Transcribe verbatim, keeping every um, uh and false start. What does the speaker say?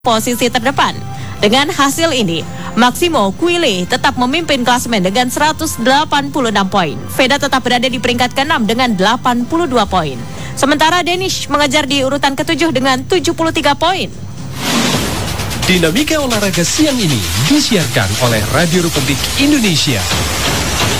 posisi terdepan. Dengan hasil ini, Maximo Quille tetap memimpin klasemen dengan seratus delapan puluh enam poin. Veda tetap berada di peringkat keenam dengan delapan puluh dua poin. Sementara Danish mengejar di urutan ketujuh dengan tujuh puluh tiga poin. Dinamika olahraga siang ini disiarkan oleh Radio Republik Indonesia.